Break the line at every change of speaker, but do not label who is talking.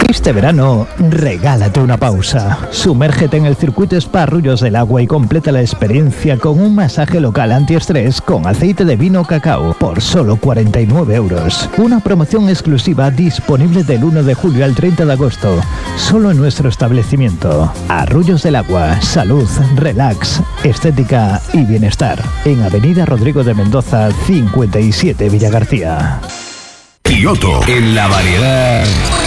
Este verano, regálate una pausa. Sumérgete en el circuito Spa Arroyos del Agua y completa la experiencia con un masaje local antiestrés con aceite de vino cacao por solo 49 euros. Una promoción exclusiva disponible del 1 de julio al 30 de agosto, solo en nuestro establecimiento. Arroyos del Agua, salud, relax, estética y bienestar. En Avenida Rodrigo de Mendoza, 57 Villagarcía.
Kioto, en la variedad.